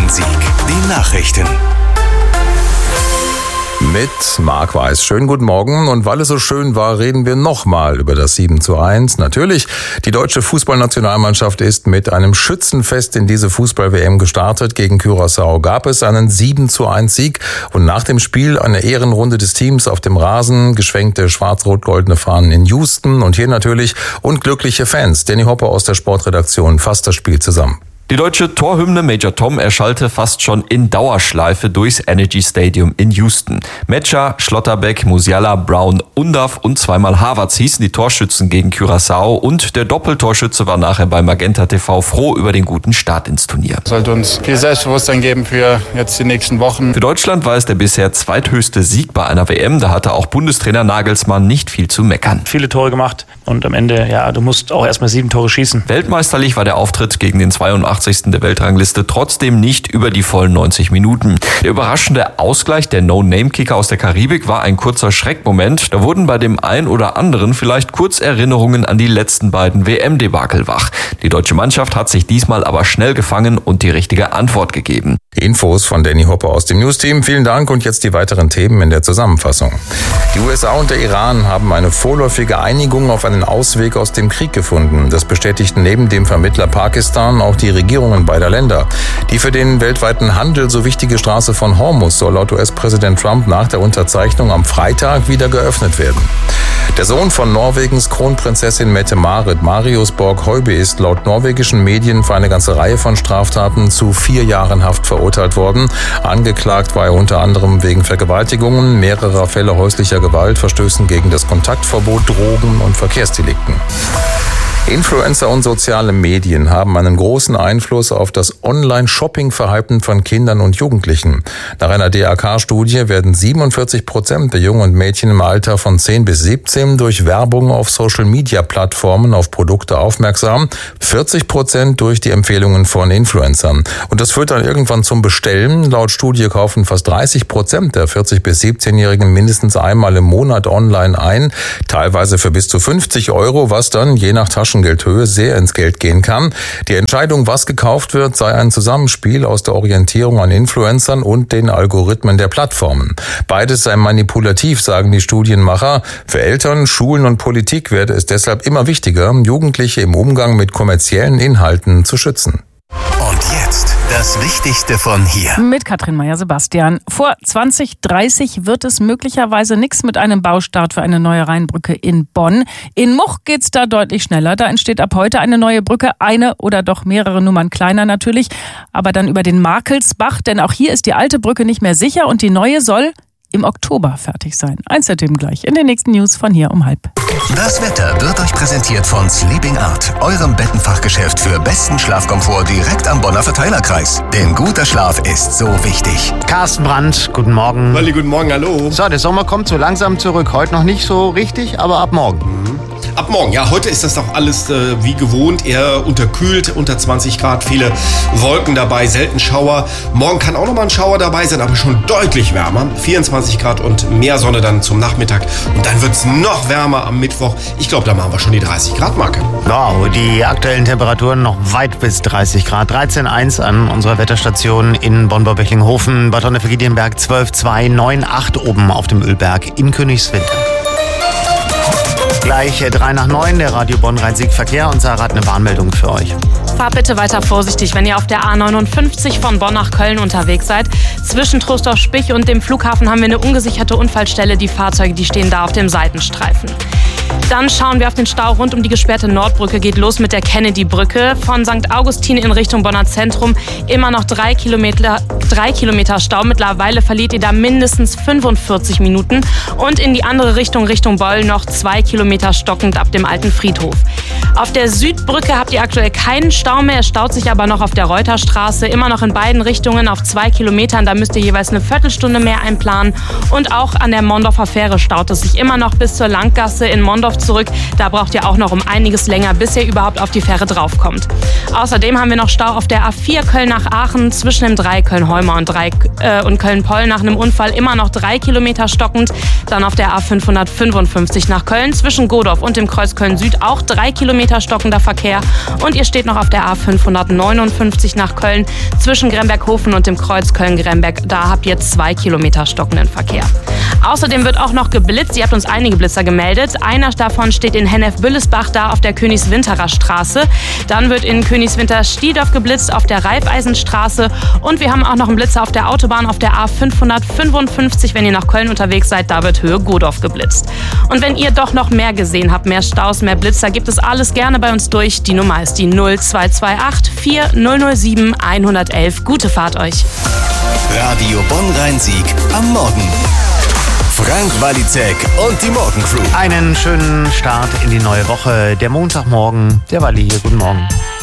Sieg. Die Nachrichten. Mit Marc Weiß. Schönen guten Morgen. Und weil es so schön war, reden wir nochmal über das 7:1. Natürlich, die deutsche Fußballnationalmannschaft ist mit einem Schützenfest in diese Fußball-WM gestartet. Gegen Curaçao gab es einen 7:1-Sieg und nach dem Spiel eine Ehrenrunde des Teams auf dem Rasen, geschwenkte schwarz-rot-goldene Fahnen in Houston und hier natürlich unglückliche Fans. Danny Hopper aus der Sportredaktion fasst das Spiel zusammen. Die deutsche Torhymne Major Tom erschallte fast schon in Dauerschleife durchs Energy Stadium in Houston. Metscher, Schlotterbeck, Musiala, Brown, Undav und zweimal Havertz hießen die Torschützen gegen Curaçao und der Doppeltorschütze war nachher bei Magenta TV froh über den guten Start ins Turnier. Es sollte uns viel Selbstbewusstsein geben für jetzt die nächsten Wochen. Für Deutschland war es der bisher zweithöchste Sieg bei einer WM. Da hatte auch Bundestrainer Nagelsmann nicht viel zu meckern. Viele Tore gemacht und am Ende, du musst auch erstmal 7 Tore schießen. Weltmeisterlich war der Auftritt gegen den 82. der Weltrangliste trotzdem nicht über die vollen 90 Minuten. Der überraschende Ausgleich der No-Name-Kicker aus der Karibik war ein kurzer Schreckmoment. Da wurden bei dem ein oder anderen vielleicht kurz Erinnerungen an die letzten beiden WM-Debakel wach. Die deutsche Mannschaft hat sich diesmal aber schnell gefangen und die richtige Antwort gegeben. Infos von Danny Hopper aus dem News-Team. Vielen Dank und jetzt die weiteren Themen in der Zusammenfassung. Die USA und der Iran haben eine vorläufige Einigung auf einen Ausweg aus dem Krieg gefunden. Das bestätigten neben dem Vermittler Pakistan auch die Regierungen beider Länder. Die für den weltweiten Handel so wichtige Straße von Hormuz soll laut US-Präsident Trump nach der Unterzeichnung am Freitag wieder geöffnet werden. Der Sohn von Norwegens Kronprinzessin Mette-Marit, Marius Borg-Høiby, ist laut norwegischen Medien für eine ganze Reihe von Straftaten zu 4 Jahren Haft verurteilt worden. Angeklagt war er unter anderem wegen Vergewaltigungen, mehrerer Fälle häuslicher Gewalt, Verstößen gegen das Kontaktverbot, Drogen und Verkehrsdelikten. Influencer und soziale Medien haben einen großen Einfluss auf das Online-Shopping-Verhalten von Kindern und Jugendlichen. Nach einer DAK-Studie werden 47% der Jungen und Mädchen im Alter von 10 bis 17 durch Werbung auf Social-Media-Plattformen auf Produkte aufmerksam, 40% durch die Empfehlungen von Influencern. Und das führt dann irgendwann zum Bestellen. Laut Studie kaufen fast 30% der 40- bis 17-Jährigen mindestens einmal im Monat online ein, teilweise für bis zu 50 €, was dann je nach Taschengeldhöhe sehr ins Geld gehen kann. Die Entscheidung, was gekauft wird, sei ein Zusammenspiel aus der Orientierung an Influencern und den Algorithmen der Plattformen. Beides sei manipulativ, sagen die Studienmacher. Für Eltern, Schulen und Politik werde es deshalb immer wichtiger, Jugendliche im Umgang mit kommerziellen Inhalten zu schützen. Und jetzt das Wichtigste von hier. Mit Katrin Meyer-Sebastian. Vor 2030 wird es möglicherweise nichts mit einem Baustart für eine neue Rheinbrücke in Bonn. In Much geht's da deutlich schneller. Da entsteht ab heute eine neue Brücke, eine oder doch mehrere Nummern kleiner natürlich, aber dann über den Markelsbach, denn auch hier ist die alte Brücke nicht mehr sicher und die neue soll im Oktober fertig sein. Einzelthemen gleich in den nächsten News von hier um 12:30. Das Wetter wird euch präsentiert von Sleeping Art, eurem Bettenfachgeschäft für besten Schlafkomfort direkt am Bonner Verteilerkreis. Denn guter Schlaf ist so wichtig. Carsten Brandt, guten Morgen. Olli, guten Morgen, hallo. So, der Sommer kommt so langsam zurück. Heute noch nicht so richtig, aber ab morgen. Ab morgen, ja, heute ist das doch alles wie gewohnt, eher unterkühlt, unter 20 Grad, viele Wolken dabei, selten Schauer. Morgen kann auch nochmal ein Schauer dabei sein, aber schon deutlich wärmer. 24 Grad und mehr Sonne dann zum Nachmittag. Und dann wird es noch wärmer am Mittwoch. Ich glaube, da machen wir schon die 30 Grad Marke. Wow, die aktuellen Temperaturen noch weit bis 30 Grad. 13,1 an unserer Wetterstation in Bonn-Böcklinghofen, Bad Honnef-Giedienberg 12,2, 9,8 oben auf dem Ölberg in Königswinter. Gleich 3 nach 9, der Radio Bonn-Rhein-Sieg-Verkehr und Sarah hat eine Warnmeldung für euch. Fahrt bitte weiter vorsichtig, wenn ihr auf der A59 von Bonn nach Köln unterwegs seid. Zwischen Trostorf-Spich und dem Flughafen haben wir eine ungesicherte Unfallstelle. Die Fahrzeuge, die stehen da auf dem Seitenstreifen. Dann schauen wir auf den Stau rund um die gesperrte Nordbrücke. Geht los mit der Kennedy-Brücke. Von St. Augustin in Richtung Bonner Zentrum immer noch 3 Kilometer Stau. Mittlerweile verliert ihr da mindestens 45 Minuten. Und in die andere Richtung, Richtung Boll, noch 2 Kilometer stockend ab dem alten Friedhof. Auf der Südbrücke habt ihr aktuell keinen Stau mehr. Es staut sich aber noch auf der Reuterstraße. Immer noch in beiden Richtungen auf 2 Kilometern. Da müsst ihr jeweils eine Viertelstunde mehr einplanen. Und auch an der Mondorfer Fähre staut es sich immer noch bis zur Langgasse in Mondorf Traundorf zurück. Da braucht ihr auch noch um einiges länger, bis ihr überhaupt auf die Fähre draufkommt. Außerdem haben wir noch Stau auf der A4 Köln nach Aachen zwischen dem 3 Köln-Heuma und Köln-Poll nach einem Unfall immer noch 3 Kilometer stockend. Dann auf der A555 nach Köln zwischen Godorf und dem Kreuz Köln-Süd auch 3 Kilometer stockender Verkehr. Und ihr steht noch auf der A559 nach Köln zwischen Gremberghofen und dem Kreuz Köln-Gremberg. Da habt ihr 2 Kilometer stockenden Verkehr. Außerdem wird auch noch geblitzt. Ihr habt uns einige Blitzer gemeldet. Einer davon steht in Hennef-Büllesbach, da auf der Königswinterer Straße. Dann wird in Königswinter-Stiedorf geblitzt auf der Raiffeisenstraße. Und wir haben auch noch einen Blitzer auf der Autobahn auf der A555. Wenn ihr nach Köln unterwegs seid, da wird Höhe Godorf geblitzt. Und wenn ihr doch noch mehr gesehen habt, mehr Staus, mehr Blitzer, gibt es alles gerne bei uns durch. Die Nummer ist die 0228 4007 111. Gute Fahrt euch. Radio Bonn-Rhein-Sieg am Morgen. Frank Walizek und die Morgencrew. Einen schönen Start in die neue Woche. Der Montagmorgen, der Walli hier. Guten Morgen.